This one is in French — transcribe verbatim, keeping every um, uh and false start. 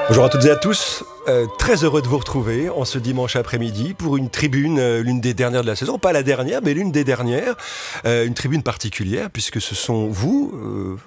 Bonjour à toutes et à tous, euh, très heureux de vous retrouver en ce dimanche après-midi pour une tribune, euh, l'une des dernières de la saison, pas la dernière mais l'une des dernières, euh, une tribune particulière puisque ce sont vous, euh,